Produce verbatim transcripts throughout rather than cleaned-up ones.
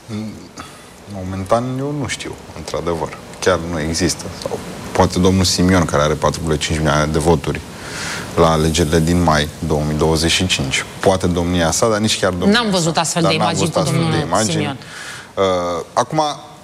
Momentan eu nu știu, într-adevăr. Chiar nu există. Sau poate domnul Simion, care are patru virgulă cinci milioane de voturi la alegerile din mai două mii douăzeci și cinci. Poate domnia sa, dar nici chiar domnia N-am văzut astfel de imagini cu domnul Simion. Uh, acum,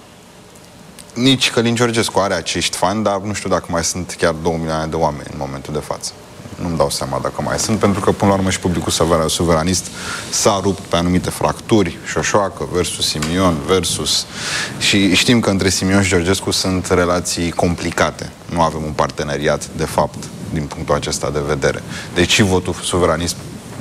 nici Călin Georgescu are acești fani, dar nu știu dacă mai sunt chiar două milioane de oameni în momentul de față. Nu-mi dau seama dacă mai sunt, pentru că, până la urmă, și publicul suveranist s-a rupt pe anumite fracturi, Șoșoacă versus Simion versus... Și știm că între Simion și Georgescu sunt relații complicate. Nu avem un parteneriat, de fapt, din punctul acesta de vedere. Deci și votul suveranist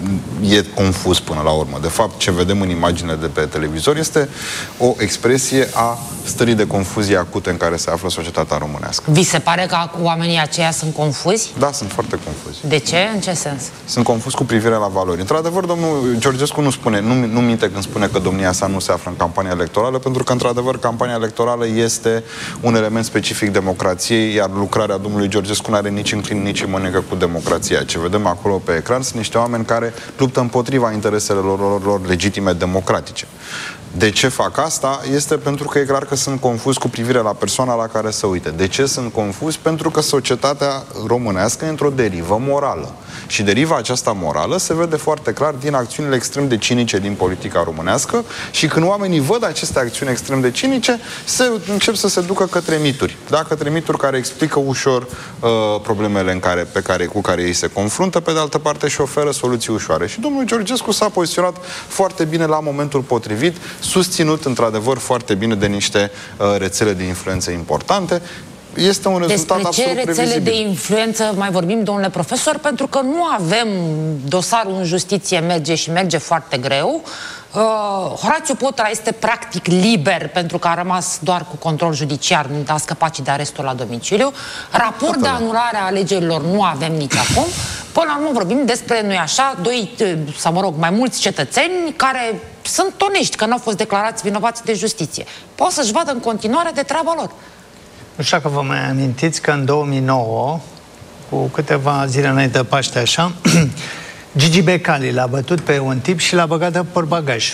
e confuz până la urmă. De fapt, ce vedem în imaginele de pe televizor este o expresie a stării de confuzie acute în care se află societatea românească. Vi se pare că oamenii aceia sunt confuzi? Da, sunt foarte confuzi. De ce? În ce sens? Sunt confuzi cu privire la valori. Într-adevăr, domnul Georgescu nu spune, nu, nu minte când spune că domnia sa nu se află în campania electorală, pentru că, într-adevăr, campania electorală este un element specific democrației, iar lucrarea domnului Georgescu nu are nici înclin, nici mânecă cu democrația. Ce vedem acolo pe ecran sunt niște oameni care luptă împotriva intereselor lor, lor legitime democratice. De ce fac asta? Este pentru că e clar că sunt confuz cu privire la persoana la care se uită. De ce sunt confuz? Pentru că societatea românească e într-o derivă morală. Și deriva aceasta morală se vede foarte clar din acțiunile extrem de cinice din politica românească și când oamenii văd aceste acțiuni extrem de cinice, se încep să se ducă către mituri. Da? Către mituri care explică ușor uh, problemele în care, pe care, cu care ei se confruntă, pe de altă parte și oferă soluții ușoare. Și domnul Georgescu s-a poziționat foarte bine la momentul potrivit, susținut într-adevăr foarte bine de niște uh, rețele de influență importante. Este un rezultat Despre absolut ce rețele previzibil. de influență mai vorbim, domnule profesor? Pentru că nu avem dosarul în justiție, merge și merge foarte greu. Uh, Horațiu Potra este practic liber pentru că a rămas doar cu control judiciar, a scăpat și de arestul la domiciliu. Raport de anulare a alegerilor nu avem nici acum. Până la urmă vorbim despre, nu-i așa, doi, sau mă rog, mai mulți cetățeni care sunt onești, că nu au fost declarați vinovați de justiție. Pot să-și vadă în continuare de treaba lor. Nu știu dacă vă mai amintiți că în două mii nouă, cu câteva zile înainte de Paște, așa, Gigi Becali l-a bătut pe un tip și l-a băgat de portbagaj.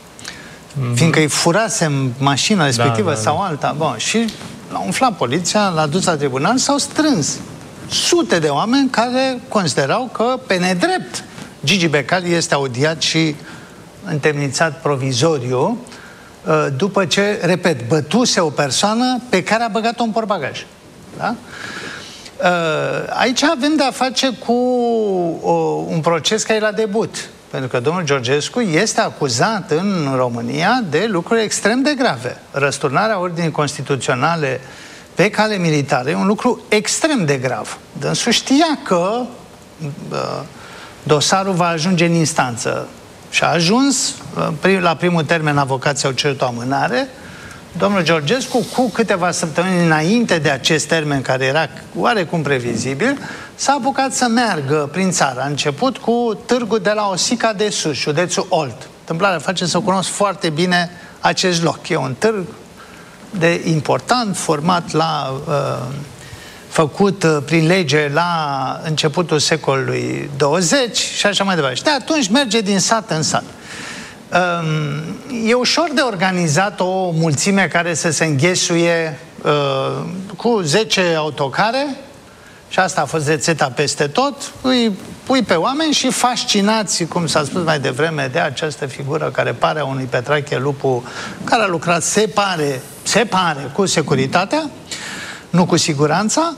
Mm-hmm. Fiindcă îi furase mașina respectivă, da, da, sau da. alta. Bun, și l-a umflat poliția, l-a dus la tribunal, s-au strâns sute de oameni care considerau că, pe nedrept, Gigi Becali este audiat și întemnițat provizoriu după ce, repet, bătuse o persoană pe care a băgat-o în portbagaj. Da? Aici avem de-a face cu o, un proces care e la debut. Pentru că domnul Georgescu este acuzat în România de lucruri extrem de grave. Răsturnarea ordinii constituționale pe cale militară e un lucru extrem de grav. Dânsul știa că uh, dosarul va ajunge în instanță. Și a ajuns, la primul termen avocații au cerut o amânare. Domnul Georgescu, cu câteva săptămâni înainte de acest termen, care era oarecum previzibil, s-a apucat să meargă prin țară. A început cu târgul de la Osica de Sus, județul Olt. Întâmplarea face să cunosc foarte bine acest loc. E un târg de important, format la... Uh, făcut uh, prin lege la începutul secolului douăzeci și așa mai departe. Și de atunci merge din sat în sat. Um, e ușor de organizat o mulțime care să se înghesuie uh, cu zece autocare, și asta a fost rețeta peste tot, îi pui pe oameni și fascinați, cum s-a spus mai devreme, de această figură care pare a unui Petrache Lupu, care a lucrat, se pare, se pare, cu securitatea, nu cu siguranța,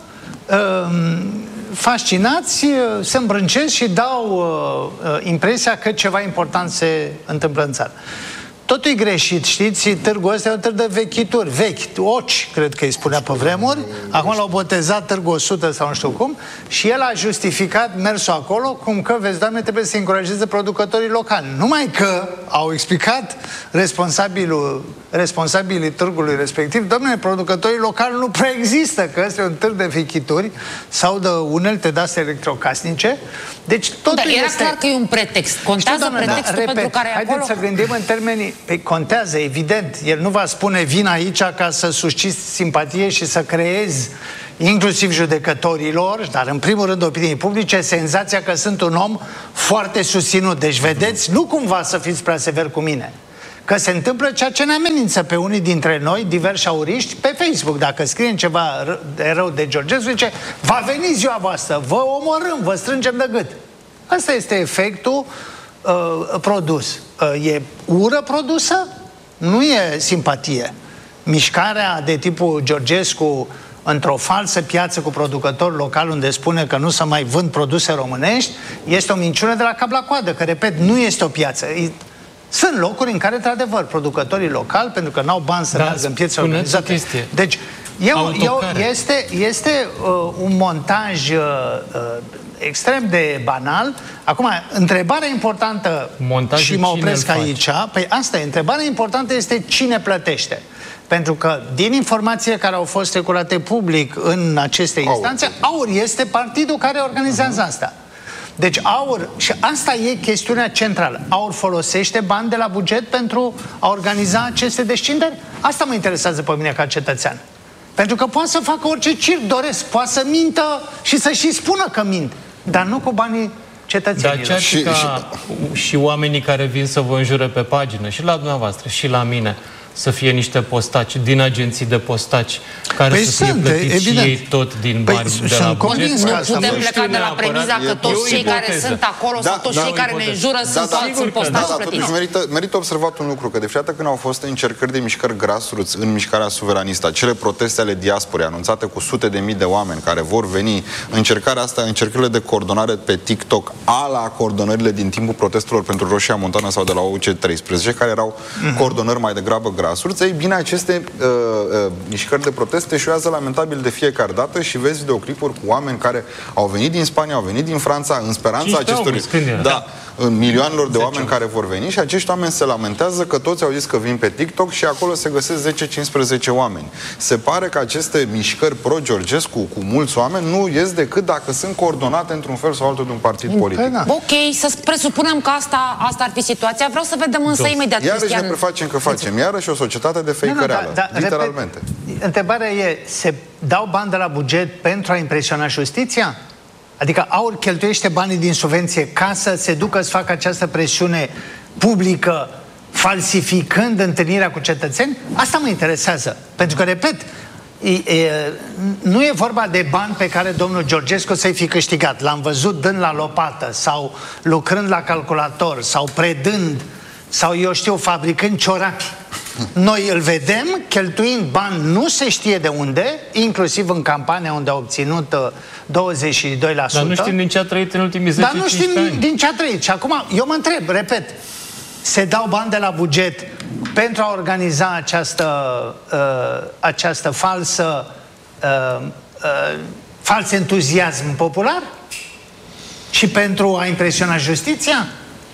fascinați, se îmbrâncesc și dau impresia că ceva important se întâmplă în țară. Totul e greșit, știți? Târgul ăsta e un târg de vechituri, vechi, oci, cred că îi spunea pe vremuri. Acum l-au botezat Târgul o sută sau nu știu cum. Și el a justificat mersul acolo cum că, vezi, Doamne, trebuie să încurajeze producătorii locali. Numai că au explicat responsabilul, responsabilii târgului respectiv, Doamne, producătorii locali nu prea există, că ăsta e un târg de vechituri sau de unelte de-astea electrocasnice. Deci totul Dar era este... clar că e un pretext. Contează Știu, doamne, pretextul da, repet, pentru care e haideți acolo? să gândim în termenii... Păi, contează, evident. El nu va spune vin aici ca să susciți simpatie și să creezi inclusiv judecătorilor, dar în primul rând opiniei publice, senzația că sunt un om foarte susținut. Deci, vedeți, nu cumva să fiți prea sever cu mine. că se întâmplă ceea ce ne amenință pe unii dintre noi, diversi auriști, pe Facebook. Dacă scriem ceva de rău de Georgescu, zice, va veni ziua voastră, vă omorâm, vă strângem de gât. Asta este efectul uh, produs. Uh, e ură produsă? Nu e simpatie. Mișcarea de tipul Georgescu într-o falsă piață cu producători locali unde spune că nu se mai vând produse românești, este o minciună de la cap la coadă, că, repet, nu este o piață. Sunt locuri în care, într-adevăr, producătorii locali, pentru că n-au bani să da, meargă în piețe organizate. Deci, eu, eu, este, este uh, un montaj uh, uh, extrem de banal. Acum, întrebarea importantă, montajul și mă opresc aici, păi asta e, întrebarea importantă este cine plătește. Pentru că, din informațiile care au fost streculate public în aceste instanțe, AUR este partidul care organizează asta. Deci AUR, și asta e chestiunea centrală, AUR folosește bani de la buget pentru a organiza aceste descinderi? Asta mă interesează pe mine ca cetățean. Pentru că poate să facă orice circ doresc, poate să mintă și să și spună că mint, dar nu cu banii cetățenilor. Dar și, ca și... și oamenii care vin să vă înjure pe pagină, și la dumneavoastră, și la mine, să fie niște postaci din agenții de postaci care păi să fie plătiți și ei tot din bani păi de la buget. Nu putem pleca de la premiza că toți cei care sunt acolo da, sau toți da, cei care ne înjură da, sunt, da, sunt postaci da, plătiți. Da, merită, merită observat un lucru, că de fiecare dată când au fost încercări de mișcări grassroots în mișcarea suveranistă, acele proteste ale diasporei anunțate cu sute de mii de oameni care vor veni, încercarea asta, încercările de coordonare pe TikTok, ala coordonările din timpul protestelor pentru Roșia Montană sau de la O U C treisprezece, care erau mm-hmm. coordonări mai degrabă grassroots, ei bine, aceste uh, uh, mișcări de proteste eșuează lamentabil de fiecare dată și vezi videoclipuri cu oameni care au venit din Spania, au venit din Franța în speranța acestor da, în milioanelor de oameni care vor veni și acești oameni se lamentează că toți au zis că vin pe TikTok și acolo se găsesc zece cincisprezece oameni. Se pare că aceste mișcări pro-Georgescu cu mulți oameni nu ies decât dacă sunt coordonate într-un fel sau altul de un partid politic. Ok, să presupunem că asta, asta ar fi situația. Vreau să vedem însă Dos. imediat, Iarăși Cristian. ne prefacem că facem. Iarăși o societate de fake reală. Da, da, literalmente. Repet, întrebarea e, se dau bani de la buget pentru a impresiona justiția? Adică AUR cheltuiește banii din subvenție ca să se ducă să facă această presiune publică, falsificând întâlnirea cu cetățeni? Asta mă interesează. Pentru că, repet, e, e, nu e vorba de bani pe care domnul Georgescu să-i fi câștigat. L-am văzut dând la lopată sau lucrând la calculator sau predând sau, eu știu, fabricând ciorapi. Noi îl vedem cheltuind bani nu se știe de unde, inclusiv în campania unde a obținut douăzeci și doi la sută. Dar nu știm din ce a trăit în ultimii zece cincisprezece ani. Dar nu știm din ce a trăit. Și acum, eu mă întreb, repet, se dau bani de la buget pentru a organiza această, uh, această falsă uh, uh, fals entuziasm popular? Și pentru a impresiona justiția?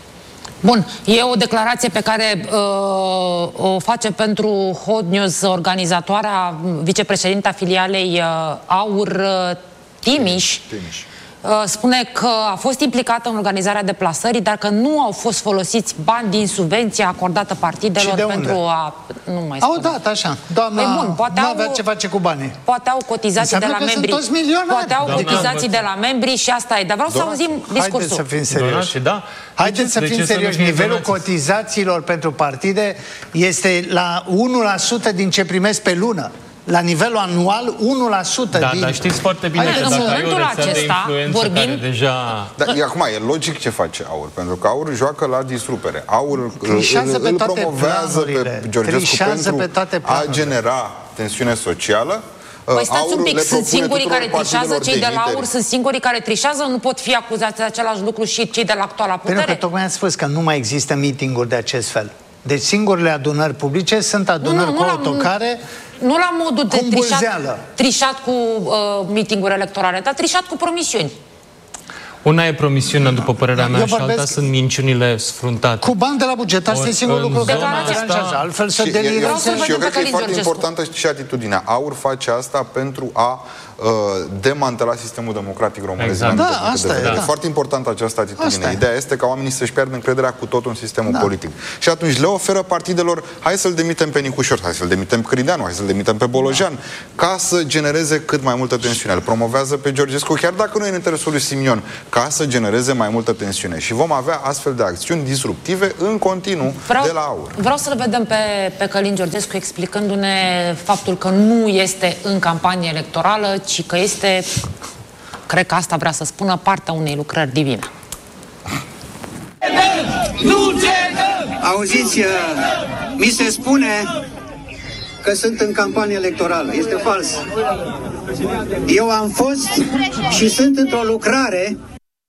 Bun, e o declarație pe care uh, o face pentru Hot News organizatoarea, vicepreședinta filialei uh, AUR, uh, Timiș. Timiș. Uh, spune că a fost implicată în organizarea deplasării, dar că nu au fost folosiți bani din subvenția acordată partidelor pentru a... Nu mai au dat, așa. Doamna nu avea ce face cu banii. Poate au cotizații înseamnă de la membri. Poate au Doamna cotizații de la membri și asta e. Dar vreau Doamna, să auzim discursul. Haideți să fim serioși. Da. Haideți să fim serioși. Nivelul cotizațiilor pentru partide este la unu la sută din ce primesc pe lună. La nivelul anual, unu la sută da, din... dar știți foarte bine că dacă ai o rețea de influență vorbim... care deja... Da, acum, e logic ce face AUR, pentru că AUR joacă la disrupere. AUR îl, îl, îl promovează pe Georgescu pentru pe a genera tensiune socială. Păi stați un pic, sunt singurii care trișează, cei de la AUR sunt singurii care trișează, nu pot fi acuzați de același lucru și cei de la actuala putere? Pentru că tocmai am spus că nu mai există meeting-uri de acest fel. Deci singurele adunări publice sunt adunări nu, nu, cu autocare. Nu la modul de trișat, trișat cu uh, meeting-uri electorale, dar trișat cu promisiuni. Una e promisiunea, după părerea mea, și alta sunt minciunile sfruntate. Cu bani de la buget, asta e singurul lucru care mă deranjează. Altfel să delirăm. Și eu cred că e foarte importantă și atitudinea. AUR face asta pentru a demantela sistemul democratic românesc. Exact. Da, asta e, da. E foarte importantă această atitudine. Ideea este ca oamenii să-și pierdă încrederea cu totul în sistemul da. politic. Și atunci le oferă partidelor, hai să-l demitem pe Nicușor, hai să-l demitem pe Crideanu, hai să-l demitem pe Bolojan, da. ca să genereze cât mai multă tensiune. Îl promovează pe Georgescu, chiar dacă nu e în interesul lui Simion, ca să genereze mai multă tensiune. Și vom avea astfel de acțiuni disruptive în continuu vreau, de la AUR. Vreau să-l vedem pe, pe Călin Georgescu explicându-ne faptul că nu este în campanie electorală, ci că este, cred că asta vrea să spună, partea unei lucrări divine. Auziți, mi se spune că sunt în campanie electorală. Este fals. Eu am fost și sunt într-o lucrare.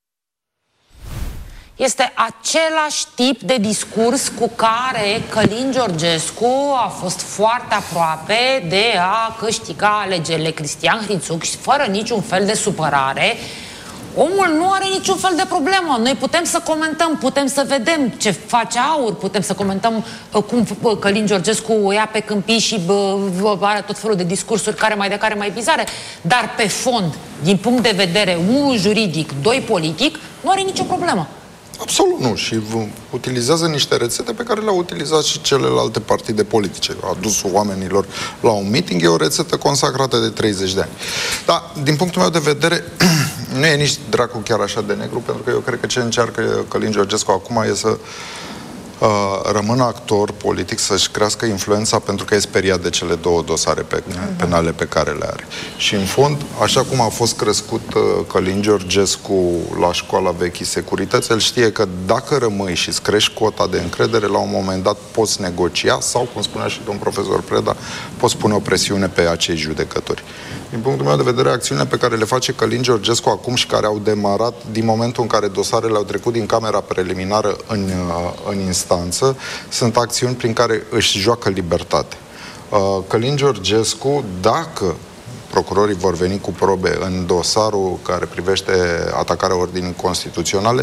Este același tip de discurs cu care Călin Georgescu a fost foarte aproape de a câștiga alegerile. Cristian Hrițuc, și fără niciun fel de supărare, omul nu are niciun fel de problemă. Noi putem să comentăm, putem să vedem ce face AUR, putem să comentăm uh, cum uh, Călin Georgescu o ia pe câmpii și uh, are tot felul de discursuri care mai de care mai bizare, dar pe fond, din punct de vedere unu juridic, doi politic, nu are nicio problemă. Absolut nu. Și utilizează niște rețete pe care le-au utilizat și celelalte partide politice. A dus oamenilor la un meeting, e o rețetă consacrată de treizeci de ani. Dar, din punctul meu de vedere, nu e nici dracu chiar așa de negru, pentru că eu cred că ce încearcă Călin Georgescu acum e să uh, rămână actor politic, să-și crească influența, pentru că e speriat de cele două dosare pe, penale pe care le are. Și în fond, așa cum a fost crescut uh, Călin Georgescu la școala vechii securități, el știe că dacă rămâi și îți crești cota de încredere, la un moment dat poți negocia sau, cum spunea și domnul profesor Preda, poți pune o presiune pe acei judecători. Din punctul meu de vedere, acțiunile pe care le face Călin Georgescu acum și care au demarat din momentul în care dosarele au trecut din camera preliminară în, în instanță, sunt acțiuni prin care își joacă libertate. Călin Georgescu, dacă procurorii vor veni cu probe în dosarul care privește atacarea ordinii constituționale,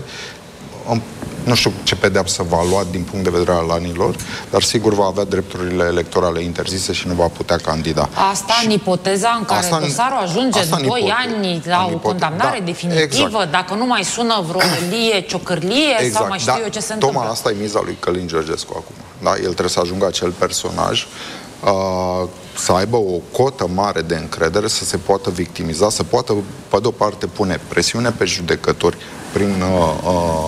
nu știu ce pedeapsă va lua din punct de vedere al anilor, dar sigur va avea drepturile electorale interzise și nu va putea candida. Asta și în ipoteza în care asta, dosarul ajunge în doi ani la o condamnare da, definitivă, exact. Dacă nu mai sună vreo lie, ciocârlie exact, sau mai știu da, eu ce se întâmplă. Tocmai asta e miza lui Călin Georgescu acum. Da? El trebuie să ajungă acel personaj, uh, să aibă o cotă mare de încredere, să se poată victimiza, să poată, pe de o parte, pune presiune pe judecători prin uh, uh,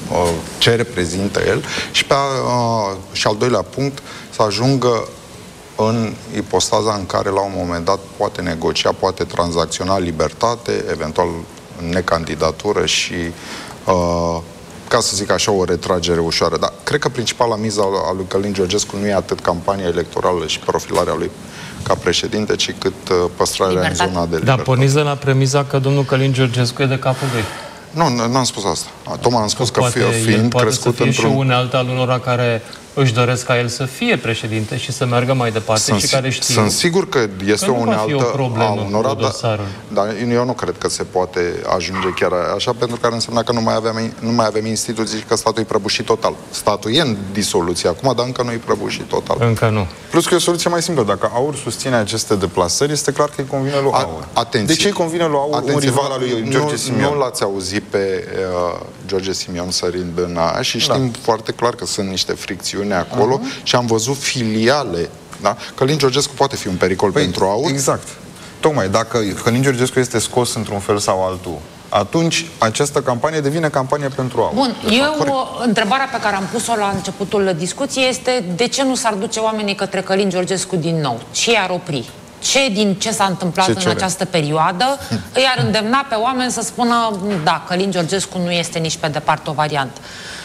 ce reprezintă el și, pe, uh, și al doilea punct, să ajungă în ipostaza în care la un moment dat poate negocia, poate tranzacționa libertate, eventual necandidatură și uh, ca să zic așa, o retragere ușoară. Dar cred că principala miza a lui Călin Georgescu nu e atât campania electorală și profilarea lui ca președinte, ci cât uh, păstrarea libertate. În zona de libertate. Dar porniți de la premiza că domnul Călin Georgescu e de capul lui. Nu, n-am spus asta. Tocmai am spus că, că poate, fiind poate crescut să fie într-un... și unealta al unora care își doresc ca el să fie președinte și să meargă mai departe sunt, și care știu... Sunt sigur că este că o unealtă a unora, dar, dar eu nu cred că se poate ajunge chiar așa, pentru că ar însemna că nu mai avem, nu mai avem instituții și că statul e prăbușit total. Statul e în disoluție acum, dar încă nu e prăbușit total. Încă nu. Plus că e o soluție mai simplă. Dacă AUR susține aceste deplasări, este clar că îi convine lui AUR. Atenție. De ce îi convine lui AUR un rival al lui George Simion? Nu l-ați auzit pe uh, George Simion sărind în aia și știm da. foarte clar că sunt niște fricțiuni acolo uh-huh. și am văzut filiale. Da? Călin Georgescu poate fi un pericol păi, pentru AUR. Exact. Tocmai, dacă Călin Georgescu este scos într-un fel sau altul, atunci această campanie devine campanie pentru AUR. Bun, eu, corect. Întrebarea pe care am pus-o la începutul discuției este de ce nu s-ar duce oamenii către Călin Georgescu din nou? Ce ar opri? Ce din ce s-a întâmplat ce în cere? această perioadă îi ar îndemna pe oameni să spună da, Călin Georgescu nu este nici pe departe o variantă.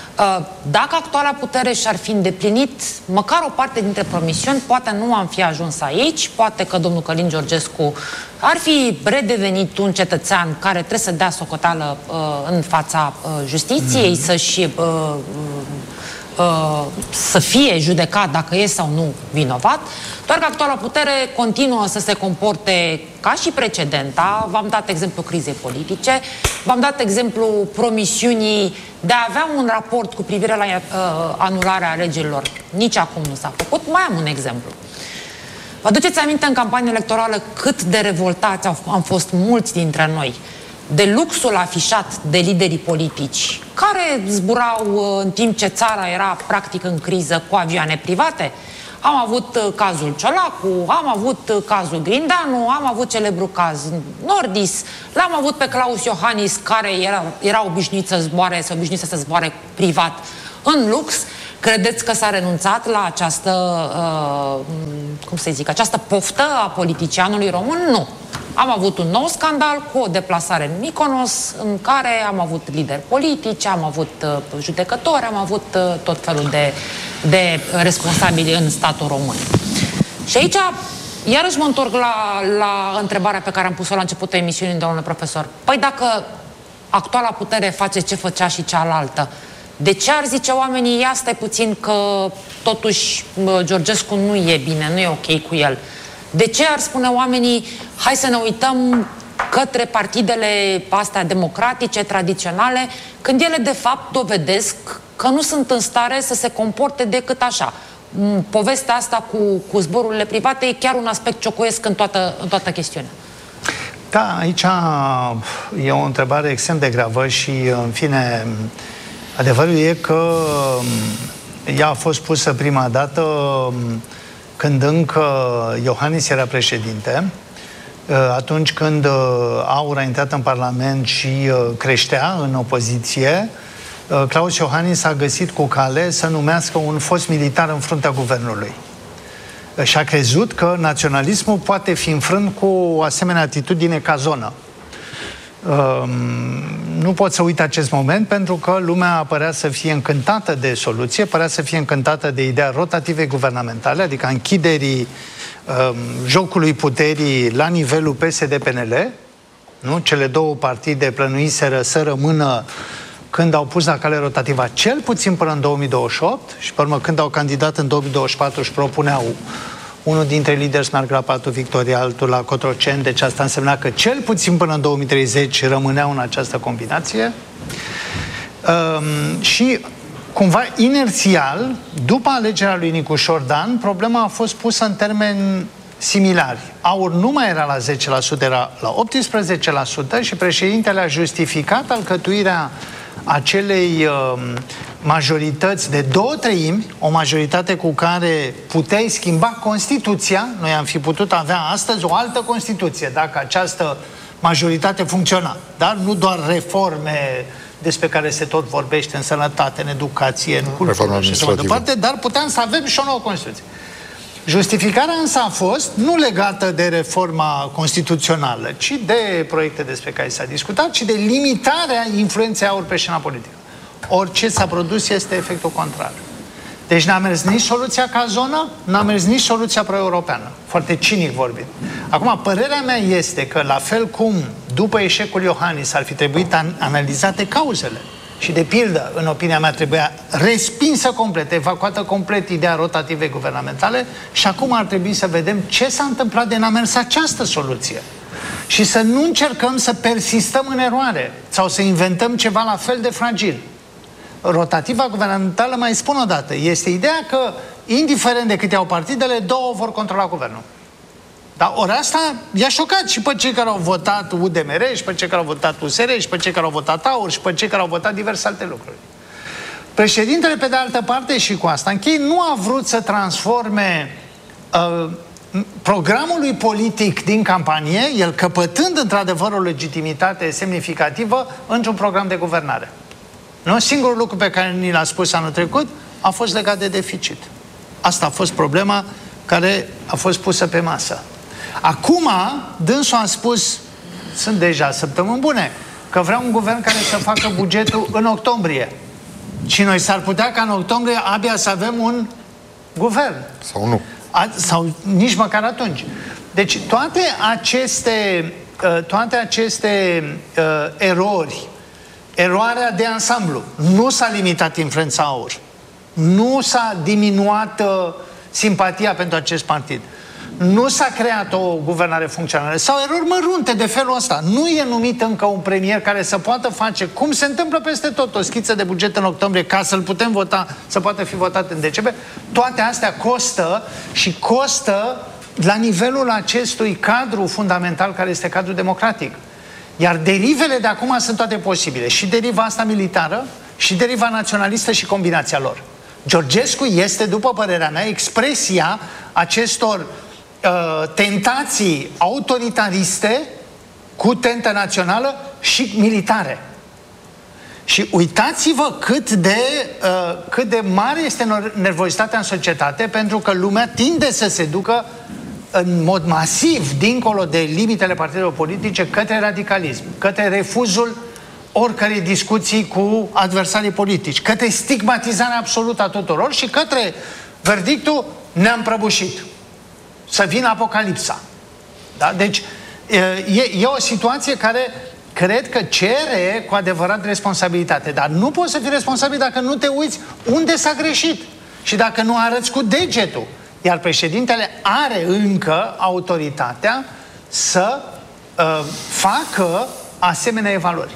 Dacă actuala putere și-ar fi îndeplinit măcar o parte dintre promisiuni, poate nu am fi ajuns aici, poate că domnul Călin Georgescu ar fi redevenit un cetățean care trebuie să dea socoteală uh, în fața uh, justiției, mm. să-și uh, uh, să fie judecat dacă e sau nu vinovat, doar că actuala putere continuă să se comporte ca și precedenta. V-am dat exemplu crizei politice, v-am dat exemplu promisiunii de a avea un raport cu privire la uh, anularea alegerilor. Nici acum nu s-a făcut. Mai am un exemplu. Vă aduceți aminte în campania electorală cât de revoltați am fost mulți dintre noi de luxul afișat de liderii politici care zburau în timp ce țara era practic în criză cu avioane private? Am avut cazul Ciolacu, am avut cazul Grindeanu, am avut celebru caz Nordis, l-am avut pe Claus Iohannis, care era, era obișnuit să zboare, să obișnuit să zboare privat în lux. Credeți că s-a renunțat la această, uh, cum să zic, această poftă a politicianului român? Nu. Am avut un nou scandal cu o deplasare în Mykonos, în care am avut lideri politici, am avut uh, judecători, am avut uh, tot felul de, de responsabili în statul român. Și aici, iarăși mă întorc la, la întrebarea pe care am pus-o la începutul emisiunii, domnule profesor. Păi dacă actuala putere face ce făcea și cealaltă, de ce ar zice oamenii, ia stai puțin că totuși Georgescu nu e bine, nu e ok cu el? De ce ar spune oamenii, hai să ne uităm către partidele astea democratice, tradiționale, când ele de fapt dovedesc că nu sunt în stare să se comporte decât așa? Povestea asta cu, cu zborurile private e chiar un aspect ciocoiesc în toată, în toată chestiunea. Da, aici e o întrebare extrem de gravă și, în fine, adevărul e că ea a fost pusă prima dată când încă Iohannis era președinte, atunci când AUR a intrat în Parlament și creștea în opoziție. Claus Iohannis a găsit cu cale să numească un fost militar în fruntea guvernului. Și a crezut că naționalismul poate fi înfrânt cu o asemenea atitudine ca zonă. Um, nu pot să uit acest moment pentru că lumea părea să fie încântată de soluție, părea să fie încântată de ideea rotativei guvernamentale, adică a închiderii um, jocului puterii la nivelul P S D P N L. Nu? Cele două partide plănuiseră să rămână când au pus la cale rotativa cel puțin până în două mii douăzeci și opt și pe urmă când au candidat în două mii douăzeci și patru și propuneau unul dintre lideri să meargă la Patul Victoria, altul la Cotroceni, deci asta însemna că cel puțin până în două mii treizeci rămâneau în această combinație. Um, și cumva inerțial, după alegerea lui Nicușor Dan, problema a fost pusă în termeni similari. AUR nu mai era la zece la sută, era la optsprezece la sută și președintele a justificat alcătuirea acelei uh, majorități de două treimi, o majoritate cu care puteai schimba Constituția. Noi am fi putut avea astăzi o altă Constituție dacă această majoritate funcționa. Dar nu doar reforme despre care se tot vorbește în sănătate, în educație, în cultură și așa mai departe, dar puteam să avem și o nouă Constituție. Justificarea însă a fost nu legată de reforma constituțională, ci de proiecte despre care s-a discutat, ci de limitarea influenței AUR pe scena politică. Orice s-a produs este efectul contrar. Deci n-a mers nici soluția ca zonă, n-a mers nici soluția pro-europeană. Foarte cinic vorbind. Acum, părerea mea este că, la fel cum după eșecul Iohannis ar fi trebuit analizate cauzele, și de pildă, în opinia mea, trebuia respinsă complet, evacuată complet ideea rotativei guvernamentale și acum ar trebui să vedem ce s-a întâmplat de n-a mers această soluție. Și să nu încercăm să persistăm în eroare sau să inventăm ceva la fel de fragil. Rotativa guvernamentală, mai spun o dată, este ideea că, indiferent de câte au partidele, două vor controla guvernul. Dar ori asta i-a șocat și pe cei care au votat U D M R, și pe cei care au votat U S R, și pe cei care au votat AUR, și pe cei care au votat diverse alte lucruri. Președintele, pe de altă parte, și cu asta închei, nu a vrut să transforme uh, programul lui politic din campanie, el căpătând într-adevăr o legitimitate semnificativă, într-un program de guvernare. Nu? Singurul lucru pe care ni l-a spus anul trecut a fost legat de deficit. Asta a fost problema care a fost pusă pe masă. Acum, dânsul a spus, sunt deja săptămâni bune, că vrea un guvern care să facă bugetul în octombrie. Și noi s-ar putea ca în octombrie abia să avem un guvern. Sau nu. A, sau nici măcar atunci. Deci toate aceste, toate aceste uh, erori, eroarea de ansamblu, nu s-a limitat influența AUR, nu s-a diminuat uh, simpatia pentru acest partid, nu s-a creat o guvernare funcțională sau erori mărunte de felul ăsta. Nu e numit încă un premier care să poată face, cum se întâmplă peste tot, o schiță de buget în octombrie ca să-l putem vota, să poată fi votat în decembrie. Toate astea costă și costă la nivelul acestui cadru fundamental care este cadrul democratic. Iar derivele de acum sunt toate posibile. Și deriva asta militară, și deriva naționalistă și combinația lor. Georgescu este, după părerea mea, expresia acestor uh, tentații autoritariste cu tentă națională și militare. Și uitați-vă cât de, uh, cât de mare este nervozitatea în societate, pentru că lumea tinde să se ducă în mod masiv, dincolo de limitele partidelor politice, către radicalism, către refuzul oricărei discuții cu adversarii politici, către stigmatizarea absolută a tuturor și către verdictul ne-am prăbușit. Să vină apocalipsa. Da? Deci e, e o situație care cred că cere cu adevărat responsabilitate. Dar nu poți să fii responsabil dacă nu te uiți unde s-a greșit și dacă nu arăți cu degetul. Iar președintele are încă autoritatea să uh, facă asemenea evaluări.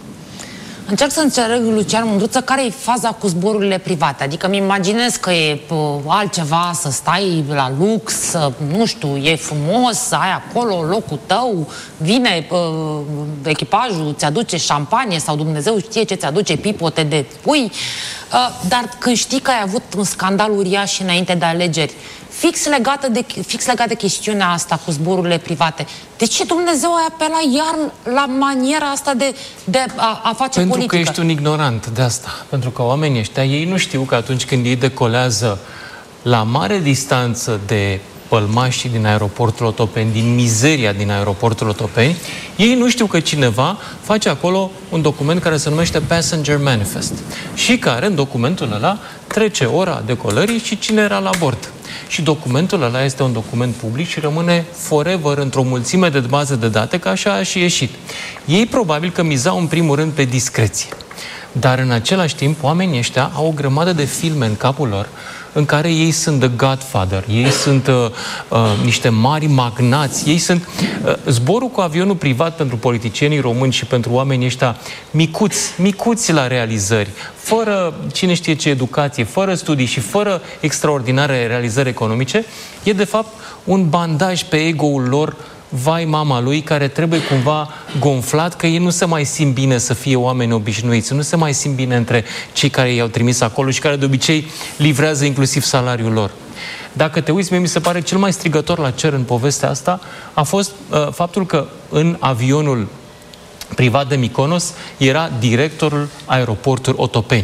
Încerc să înțeleg, Lucian Mândruță, care e faza cu zborurile private. Adică îmi imaginez că e uh, altceva să stai la lux, să, nu știu, e frumos, să ai acolo locul tău, vine uh, echipajul, ți aduce șampanie sau Dumnezeu știe ce ți aduce, pipote de pui. Uh, dar când știi că ai avut un scandal uriaș înainte de alegeri, fix, legată de, fix legat de chestiunea asta cu zborurile private, de ce Dumnezeu ai apelat iar la maniera asta de, de a, a face Pentru politică? Pentru că ești un ignorant de asta. Pentru că oamenii ăștia, ei nu știu că atunci când ei decolează la mare distanță de pălmașii din aeroportul Otopeni, din mizeria din aeroportul Otopeni, ei nu știu că cineva face acolo un document care se numește Passenger Manifest și care, în documentul ăla, trece ora decolării și cine era la bord. Și documentul ăla este un document public și rămâne forever într-o mulțime de baze de date, că așa a și ieșit. Ei probabil că mizau în primul rând pe discreție. Dar în același timp, oamenii ăștia au o grămadă de filme în capul lor în care ei sunt the Godfather, ei sunt uh, uh, niște mari magnați, ei sunt... Uh, zborul cu avionul privat pentru politicienii români și pentru oamenii ăștia micuți, micuți la realizări, fără cine știe ce educație, fără studii și fără extraordinare realizări economice, e de fapt un bandaj pe ego-ul lor, vai mama lui, care trebuie cumva gonflat, că ei nu se mai simt bine să fie oameni obișnuiți, nu se mai simt bine între cei care i-au trimis acolo și care de obicei livrează inclusiv salariul lor. Dacă te uiți, mie mi se pare cel mai strigător la cer în povestea asta a fost uh, faptul că în avionul privat de Mykonos era directorul aeroportului Otopeni.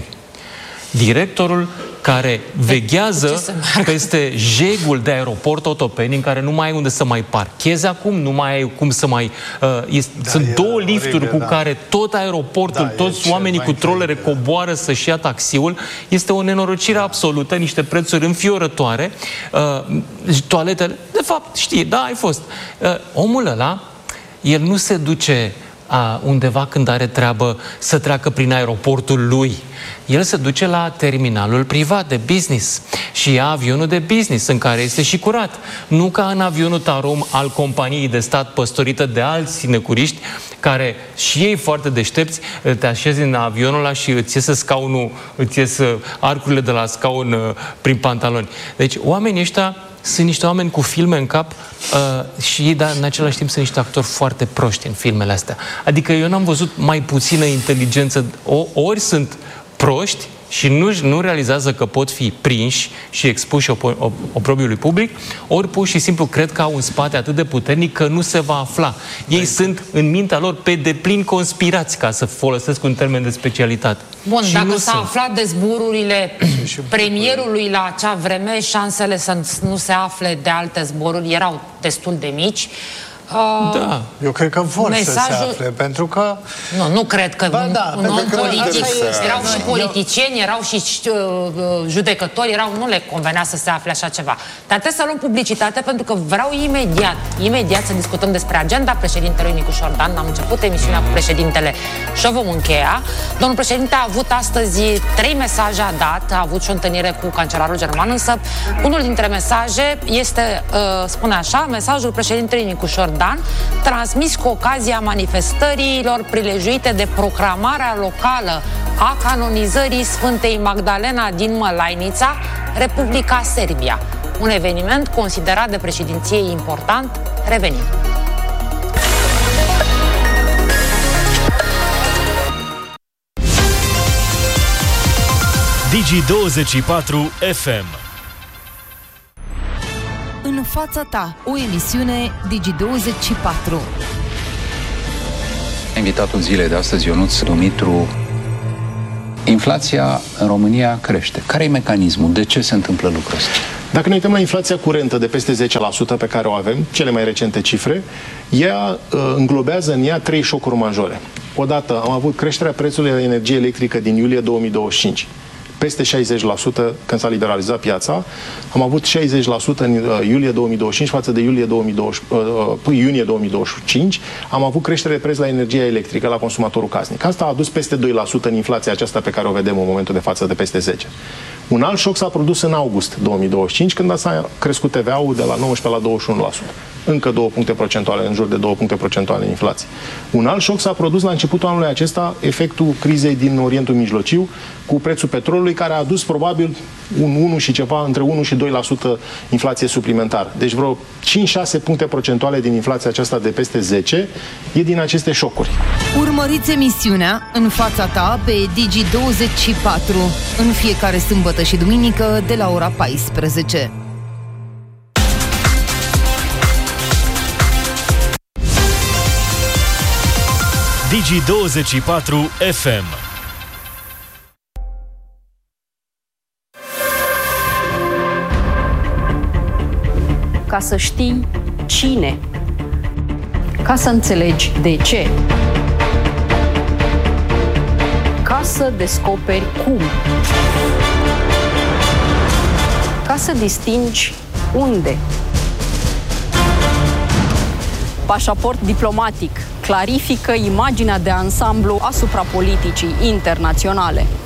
Directorul care veghează peste jegul de aeroport Otopeni, în care nu mai ai unde să mai parchezi acum, nu mai ai cum să mai... Uh, este, da, sunt două lifturi oribil, cu da. care tot aeroportul, da, toți oamenii cu trolere coboară să-și ia taxiul. Este o nenorocire da. absolută, niște prețuri înfiorătoare. Uh, toaletele... De fapt, știi, da, ai fost. Uh, omul ăla, el nu se duce a, undeva când are treabă să treacă prin aeroportul lui. El se duce la terminalul privat de business și ia avionul de business în care este și curat. Nu ca în avionul Tarom al companiei de stat păstorită de alți sinecuriști care și ei foarte deștepți te așezi în avionul ăla și îți iese scaunul, îți iese arcurile de la scaun uh, prin pantaloni. Deci oamenii ăștia sunt niște oameni cu filme în cap uh, și ei, dar în același timp sunt niște actori foarte proști în filmele astea. Adică eu n-am văzut mai puțină inteligență. O, ori sunt proști și nu, nu realizează că pot fi prinși și expuși oprobiului public, ori pur și simplu cred că au un spate atât de puternic că nu se va afla. Ei de sunt în mintea lor pe deplin conspirați, ca să folosesc un termen de specialitate. Bun, și dacă s-a sunt. aflat de zborurile premierului la acea vreme, șansele să nu se afle de alte zboruri erau destul de mici. Uh, da. Eu cred că vor mesajul... să se afle, pentru că... Nu, nu cred că ba, un, da, un om politic, este... erau și politicieni, erau și uh, judecători, erau, nu le convenea să se afle așa ceva. Dar trebuie să luăm publicitate, pentru că vreau imediat, imediat să discutăm despre agenda președintelui Nicu Șordan. Am început emisiunea cu președintele și o vom încheia. Domnul președinte a avut astăzi trei mesaje, a dat, a avut și o întâlnire cu cancelarul german, însă unul dintre mesaje este, uh, spune așa, mesajul președintelui Nicu Șordan Dan, transmis cu ocazia manifestărilor prilejuite de proclamarea locală a canonizării Sfântei Magdalena din Mălainița, Republica Serbia. un eveniment considerat de președinție important. Revenim. Digi douăzeci și patru F M. În fața ta, o emisiune Digi douăzeci și patru. Invitatul zilei de astăzi, Ionuț Dumitru. Inflația în România crește. Care e mecanismul? De ce se întâmplă lucrul ăsta? Dacă ne uităm la inflația curentă de peste zece la sută pe care o avem, cele mai recente cifre, ea uh, înglobează în ea trei șocuri majore. Odată am avut creșterea prețului la energie electrică din iulie două mii douăzeci și cinci. Peste șaizeci la sută când s-a liberalizat piața. Am avut șaizeci la sută în iulie două mii douăzeci și cinci față de iulie două mii douăzeci, uh, iunie două mii douăzeci și cinci. Am avut creștere de preț la energia electrică, la consumatorul casnic. Asta a adus peste doi la sută în inflația aceasta pe care o vedem în momentul de față de peste zece. Un alt șoc s-a produs în august două mii douăzeci și cinci, când s-a crescut T V A-ul de la nouăsprezece la douăzeci și unu la sută. Încă două puncte procentuale, în jur de două puncte procentuale în inflație. Un alt șoc s-a produs la începutul anului acesta, efectul crizei din Orientul Mijlociu, cu prețul petrolului, care a adus probabil un unu și ceva, între unu și doi la sută inflație suplimentară. Deci vreo cinci șase puncte procentuale din inflația aceasta de peste zece e din aceste șocuri. Urmăriți emisiunea În fața ta pe Digi douăzeci și patru în fiecare sâmbătă și duminică de la ora paisprezece. Digi douăzeci și patru F M. Ca să știi cine, ca să înțelegi de ce, ca să descoperi cum, ca să distingi unde. Pașaport diplomatic clarifică imaginea de ansamblu asupra politicii internaționale.